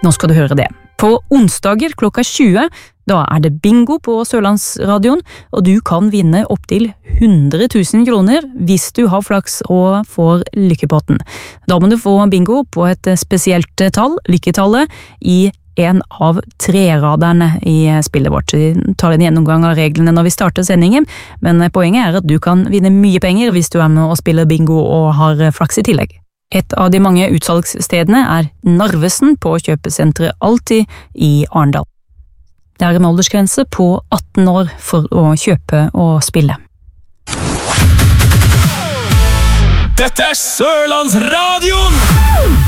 Nå skal du høre det. På onsdager klokka 20, da det bingo på Sørlandsradioen, og du kan vinne opp til 100 000 kroner hvis du har flaks og får lykkepotten. Da må du få bingo på et spesielt tall, lykketallet, i en av 3-raderne i spillet vårt. Vi tar en gjennomgang av reglene når vi starter sendingen, men poenget at du kan vinne mye penger hvis du med og spiller bingo og har flaks i tillegg. Et av de mange utsalgsstedene Narvesen på kjøpesenteret Alltid i Arendal. Det en aldersgrense på 18 år for å kjøpe og spille. Dette Sørlandsradioen!